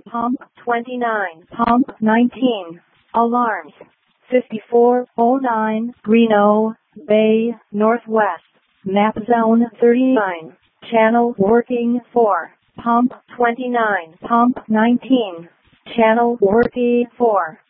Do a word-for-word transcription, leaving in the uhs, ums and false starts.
Pump twenty-nine. Pump nineteen. Alarms. fifty-four oh nine. Reno Bay, Northwest. Map zone thirty-nine. Channel working four. Pump twenty-nine. Pump nineteen. Channel working four.